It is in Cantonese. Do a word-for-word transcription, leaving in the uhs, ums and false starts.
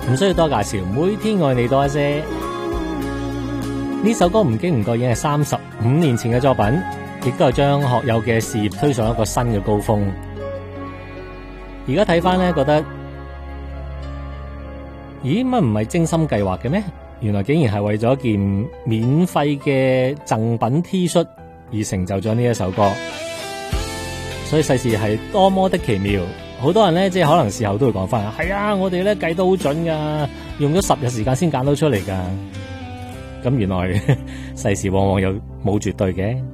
唔需要多介紹，每天愛你多一些。呢首歌唔經唔覺已經係三十五年前嘅作品，亦都係將學友嘅事業推上一個新嘅高峰。而家睇翻咧，覺得咦乜唔係精心計劃嘅咩？原來竟然係為咗一件免費嘅贈品 T 恤而成就咗呢一首歌。所以世事係多麼的奇妙，好多人咧即係可能事後都會講翻，係啊，我哋咧計到好準噶，用咗十日時間先揀到出嚟噶。咁原來世事往往有冇絕對嘅。